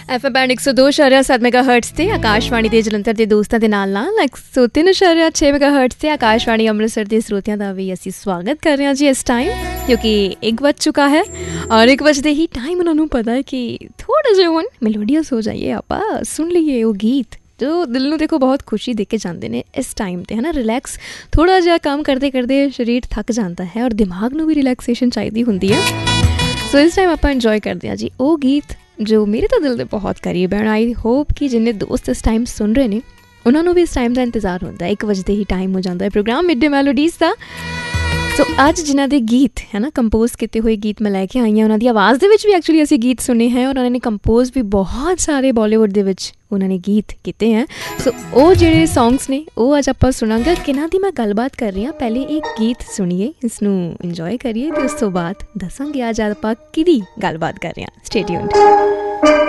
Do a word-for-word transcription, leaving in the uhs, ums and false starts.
F M band ਇੱਕ ਸੌ ਦੋ ਇਸ਼ਾਰਿਆ ਸੱਤ ਮੈਗਾ ਹਰਟਸ ਤੇ ਆਕਾਸ਼ਵਾਣੀ ਦੇ ਜਲੰਧਰ ਦੇ ਦੋਸਤਾਂ ਦੇ ਨਾਲ ਨਾਲ ਇੱਕ ਸੌ ਤਿੰਨ ਇਸ਼ਾਰਿਆ ਛੇ ਮੈਗਾ ਹਰਟਸ ਤੇ ਆਕਾਸ਼ਵਾਣੀ ਅੰਮ੍ਰਿਤਸਰ ਦੇ ਸਰੋਤਿਆਂ ਦਾ ਵੀ ਅਸੀਂ ਸਵਾਗਤ ਕਰ ਰਹੇ ਹਾਂ ਜੀ ਇਸ ਟਾਈਮ, ਕਿਉਂਕਿ ਇੱਕ ਵੱਜ ਚੁੱਕਾ ਹੈ ਔਰ ਇੱਕ ਵਜਦੇ ਹੀ ਟਾਈਮ ਉਹਨਾਂ ਨੂੰ ਪਤਾ ਹੈ ਕਿ ਥੋੜ੍ਹਾ ਜਿਹਾ ਹੁਣ ਮੈਲੋਡੀਅਸ ਹੋ ਜਾਈਏ, ਆਪਾਂ ਸੁਣ ਲਈਏ ਉਹ ਗੀਤ ਜੋ ਦਿਲ ਨੂੰ ਦੇਖੋ ਬਹੁਤ ਖੁਸ਼ੀ ਦੇ ਕੇ ਜਾਂਦੇ ਨੇ ਇਸ ਟਾਈਮ 'ਤੇ, ਹੈ ਨਾ। ਰਿਲੈਕਸ ਥੋੜ੍ਹਾ ਜਿਹਾ ਕੰਮ ਕਰਦੇ ਕਰਦੇ ਸਰੀਰ ਥੱਕ ਜਾਂਦਾ ਹੈ ਔਰ ਦਿਮਾਗ ਨੂੰ ਵੀ ਰਿਲੈਕਸੇਸ਼ਨ ਚਾਹੀਦੀ ਹੁੰਦੀ ਹੈ। ਸੋ ਇਸ ਟਾਈਮ ਆਪਾਂ ਇੰਜੋਏ ਕਰਦੇ ਹਾਂ ਜੀ ਉਹ ਗੀਤ ਜੋ ਮੇਰੇ ਤਾਂ ਦਿਲ ਦੇ ਬਹੁਤ ਕਰੀਬ ਹੈ। ਆਈ ਹੋਪ ਕਿ ਜਿੰਨੇ ਦੋਸਤ ਇਸ ਟਾਈਮ ਸੁਣ ਰਹੇ ਨੇ ਉਹਨਾਂ ਨੂੰ ਵੀ ਇਸ ਟਾਈਮ ਦਾ ਇੰਤਜ਼ਾਰ ਹੁੰਦਾ, ਇੱਕ ਵਜੇ ਹੀ ਟਾਈਮ ਹੋ ਜਾਂਦਾ ਹੈ ਪ੍ਰੋਗਰਾਮ ਮਿਡ ਡੇ ਮੈਲੋਡੀਜ਼ ਦਾ। ਸੋ ਅੱਜ ਜਿਨ੍ਹਾਂ ਦੇ ਗੀਤ ਹੈ ਨਾ ਕੰਪੋਜ਼ ਕੀਤੇ ਹੋਏ ਗੀਤ ਮੈਂ ਲੈ ਕੇ ਆਈ ਹਾਂ, ਉਹਨਾਂ ਦੀ ਆਵਾਜ਼ ਦੇ ਵਿੱਚ ਵੀ ਐਕਚੁਅਲੀ ਅਸੀਂ ਗੀਤ ਸੁਣੇ ਹੈ ਔਰ ਉਹਨਾਂ ਨੇ ਕੰਪੋਜ਼ ਵੀ ਬਹੁਤ ਸਾਰੇ ਬਾਲੀਵੁੱਡ ਦੇ ਵਿੱਚ ਉਹਨਾਂ ਨੇ ਗੀਤ ਕੀਤੇ ਹੈ। ਸੋ ਉਹ ਜਿਹੜੇ ਸੌਂਗਸ ਨੇ ਉਹ ਅੱਜ ਆਪਾਂ ਸੁਣਾਂਗੇ। ਕਿਹਨਾਂ ਦੀ ਮੈਂ ਗੱਲਬਾਤ ਕਰ ਰਹੀ ਹਾਂ, ਪਹਿਲੇ ਇਹ ਗੀਤ ਸੁਣੀਏ, ਇਸਨੂੰ ਇੰਜੋਏ ਕਰੀਏ ਅਤੇ ਉਸ ਤੋਂ ਬਾਅਦ ਦੱਸਾਂਗੇ ਅੱਜ ਆਪਾਂ ਕਿਹਦੀ ਗੱਲਬਾਤ ਕਰ ਰਹੇ ਹਾਂ। Stay tuned.